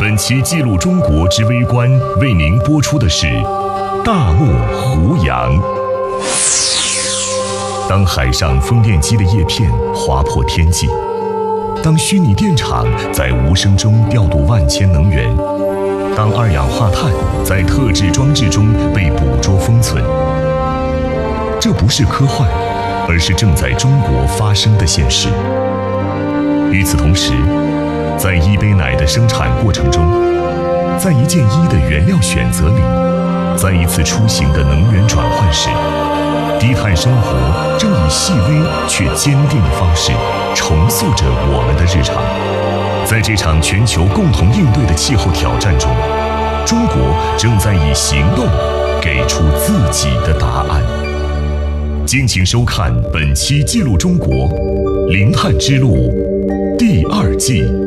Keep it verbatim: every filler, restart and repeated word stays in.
本期记录中国之微观为您播出的是大漠胡杨。当海上风电机的叶片划破天际，当虚拟电厂在无声中调度万千能源，当二氧化碳在特制装置中被捕捉封存，这不是科幻，而是正在中国发生的现实。与此同时，在一杯奶的生产过程中，在一件衣的原料选择里，在一次出行的能源转换时，低碳生活正以细微却坚定的方式重塑着我们的日常。在这场全球共同应对的气候挑战中，中国正在以行动给出自己的答案。敬请收看本期《记录中国：零碳之路》第二季。